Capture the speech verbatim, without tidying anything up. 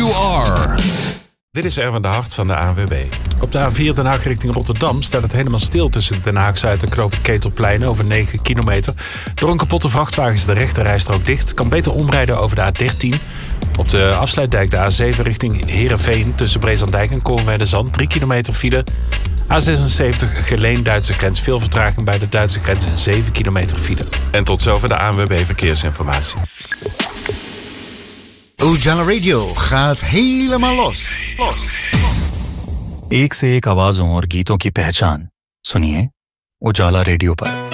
you are. Dit is Erwin de Hart van de A N W B. Op de A vier Den Haag richting Rotterdam staat het helemaal stil tussen Den Haag-Zuid en Knoop het Ketelplein over negen kilometer. Door een kapotte vrachtwagen is de rechte rijstrook dicht. Kan beter omrijden over de A dertien. Op de afsluitdijk de A zeven richting Heerenveen tussen Brezandijk en Koolwerdenzand drie kilometer file. A zesenzeventig Geleen-Duitse grens. Veel vertraging bij de Duitse grens en zeven kilometer file. En tot zover de A N W B Verkeersinformatie. Ujala Radio gaat helemaal los. Los. एक से एक आवाजों और गीतों की पहचान सुनिए उजाला रेडियो पर।